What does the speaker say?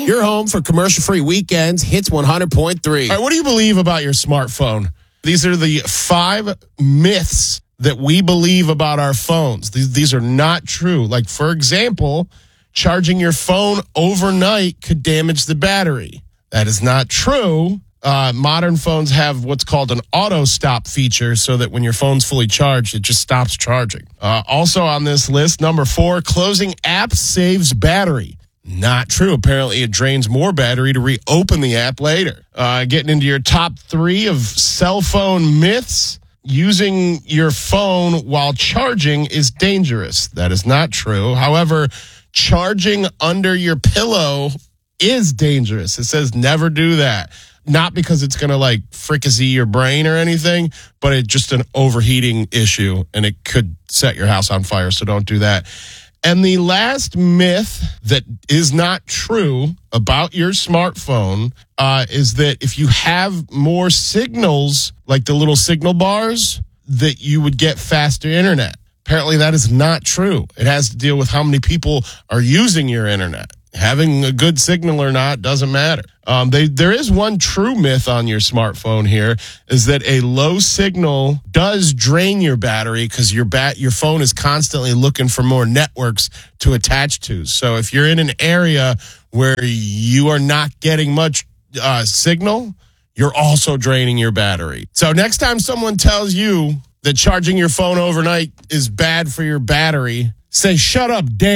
Your home for commercial-free weekends, Hits 100.3. All right, what do you believe about your smartphone? These are the 5 myths that we believe about our phones. These are not true. Like, for example, charging your phone overnight could damage the battery. That is not true. Modern phones have what's called an auto stop feature so that when your phone's fully charged, it just stops charging. Also on this list, number 4, closing apps saves battery. Not true. Apparently, it drains more battery to reopen the app later. Getting into your top 3 of cell phone myths. Using your phone while charging is dangerous. That is not true. However, charging under your pillow is dangerous. It says never do that. Not because it's going to fricassee your brain or anything, but it's just an overheating issue and it could set your house on fire. So don't do that. And the last myth that is not true about your smartphone is that if you have more signals, like the little signal bars, that you would get faster internet. Apparently that is not true. It has to deal with how many people are using your internet. Having a good signal or not doesn't matter. There is one true myth on your smartphone here, is that a low signal does drain your battery because your phone is constantly looking for more networks to attach to. So if you're in an area where you are not getting much signal, you're also draining your battery. So next time someone tells you that charging your phone overnight is bad for your battery, say, shut up, Dan.